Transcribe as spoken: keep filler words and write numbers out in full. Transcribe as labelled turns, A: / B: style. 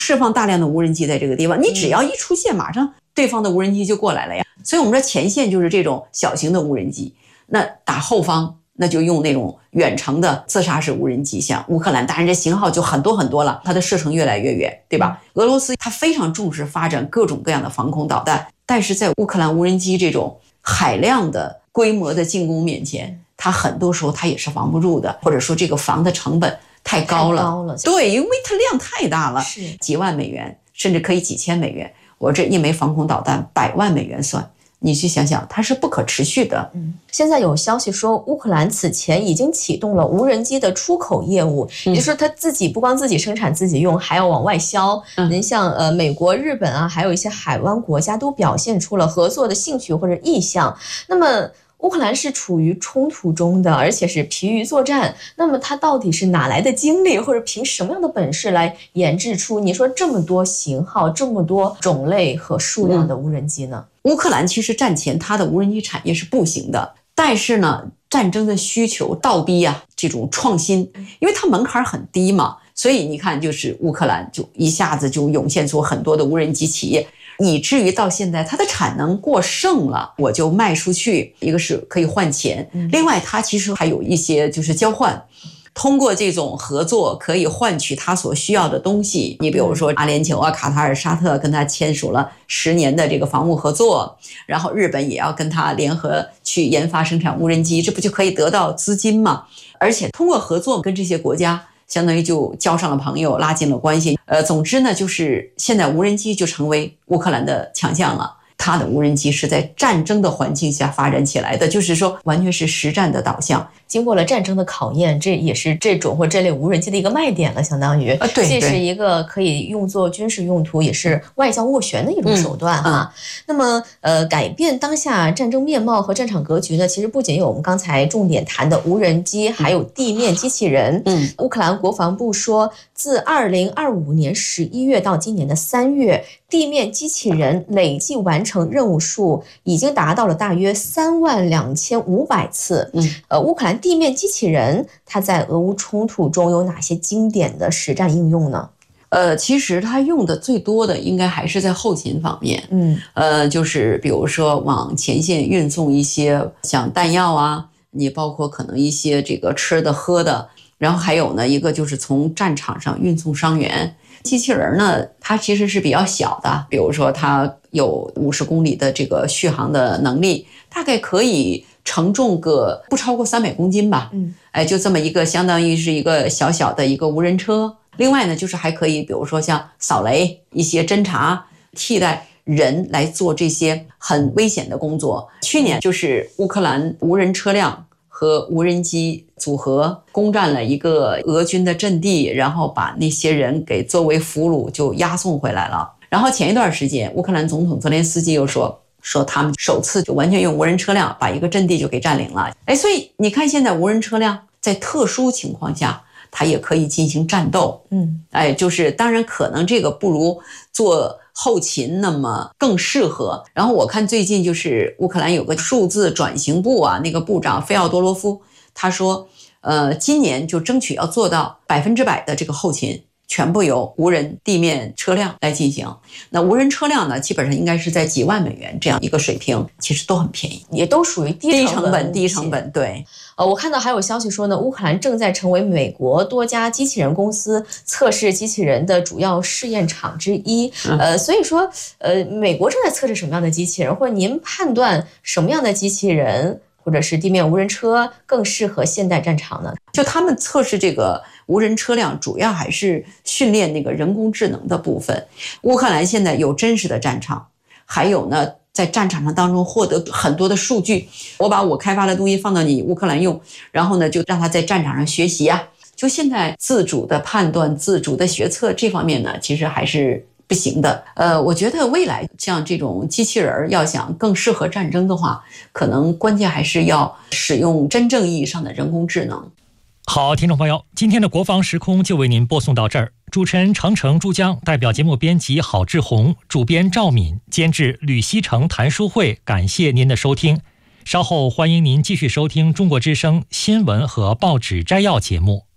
A: 释放大量的无人机在这个地方，你只要一出现，马上对方的无人机就过来了呀。所以我们说前线就是这种小型的无人机，那打后方那就用那种远程的自杀式无人机，像乌克兰，当然这型号就很多很多了，它的射程越来越远，对吧？俄罗斯它非常重视发展各种各样的防空导弹，但是在乌克兰无人机这种海量的规模的进攻面前，它很多时候它也是防不住的，或者说这个防的成本太高了，
B: 太高了，
A: 对，因为它量太大了，
B: 是
A: 几万美元，甚至可以几千美元。我这一枚防空导弹百万美元算，你去想想，它是不可持续的。
B: 嗯，现在有消息说，乌克兰此前已经启动了无人机的出口业务，也就是说，他自己不光自己生产自己用，还要往外销。您、嗯、像呃美国、日本啊，还有一些海湾国家都表现出了合作的兴趣或者意向。那么乌克兰是处于冲突中的，而且是疲于作战。那么他到底是哪来的精力，或者凭什么样的本事来研制出你说这么多型号、这么多种类和数量的无人机呢？
A: 乌克兰其实战前它的无人机产业是不行的，但是呢，战争的需求倒逼啊这种创新，因为它门槛很低嘛，所以你看，就是乌克兰就一下子就涌现出很多的无人机企业。以至于到现在它的产能过剩了，我就卖出去，一个是可以换钱，另外它其实还有一些就是交换，通过这种合作可以换取它所需要的东西。你比如说阿联酋啊、卡塔尔、沙特跟他签署了十年的这个防务合作，然后日本也要跟他联合去研发生产无人机，这不就可以得到资金吗？而且通过合作跟这些国家相当于就交上了朋友，拉近了关系。呃，总之呢，就是现在无人机就成为乌克兰的强项了。它的无人机是在战争的环境下发展起来的，就是说完全是实战的导向。
B: 经过了战争的考验，这也是这种或这类无人机的一个卖点了，相当于
A: 啊，对，
B: 既是一个可以用作军事用途，也是外交斡旋的一种手段哈。嗯嗯、那么，呃，改变当下战争面貌和战场格局呢？其实不仅有我们刚才重点谈的无人机，还有地面机器人。嗯，乌克兰国防部说，自二零二五年十一月到今年的三月，地面机器人累计完成任务数已经达到了大约三万两千五百次。嗯，呃，乌克兰地面机器人它在俄乌冲突中有哪些经典的实战应用呢？
A: 呃，其实它用的最多的应该还是在后勤方面。嗯，呃，就是比如说往前线运送一些像弹药啊，你包括可能一些这个吃的喝的，然后还有呢一个就是从战场上运送伤员。机器人呢，它其实是比较小的，比如说它有五十公里的这个续航的能力，大概可以承重个不超过三百公斤吧。嗯，哎，就这么一个，相当于是一个小小的一个无人车。另外呢，就是还可以，比如说像扫雷、一些侦察，替代人来做这些很危险的工作。去年就是乌克兰无人车辆和无人机组合攻占了一个俄军的阵地，然后把那些人给作为俘虏就押送回来了。然后前一段时间，乌克兰总统泽连斯基又说说他们首次就完全用无人车辆把一个阵地就给占领了。哎，所以你看现在无人车辆在特殊情况下它也可以进行战斗。嗯，哎，就是当然可能这个不如做后勤那么更适合。然后我看最近就是乌克兰有个数字转型部啊，那个部长费奥多罗夫他说，呃，今年就争取要做到百分之百的这个后勤全部由无人地面车辆来进行。那无人车辆呢，基本上应该是在几万美元这样一个水平，其实都很便宜，
B: 也都属于低成本。
A: 低成本，对。
B: 呃，我看到还有消息说呢，乌克兰正在成为美国多家机器人公司测试机器人的主要试验场之一。呃，所以说，呃，美国正在测试什么样的机器人，或者您判断什么样的机器人或者是地面无人车更适合现代战场呢？
A: 就他们测试这个无人车辆，主要还是训练那个人工智能的部分。乌克兰现在有真实的战场，还有呢，在战场上当中获得很多的数据。我把我开发的东西放到你乌克兰用，然后呢，就让他在战场上学习啊。就现在自主的判断、自主的决策这方面呢，其实还是不行的。呃，我觉得未来像这种机器人要想更适合战争的话，可能关键还是要使用真正意义上的人工智能。
C: 好，听众朋友，今天的国防时空就为您播送到这儿。主持人程程、珠江，代表节目编辑郝志红，主编赵敏，监制吕希成、谭书慧，感谢您的收听。稍后欢迎您继续收听中国之声新闻和报纸摘要节目。